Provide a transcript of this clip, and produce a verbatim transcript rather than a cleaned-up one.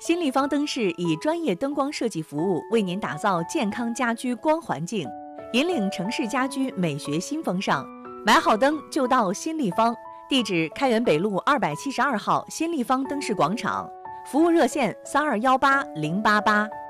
新立方灯饰以专业灯光设计服务，为您打造健康家居光环境，引领城市家居美学新风尚。买好灯就到新立方，地址开元北路二百七十二号新立方灯饰广场，服务热线三二幺八零八八。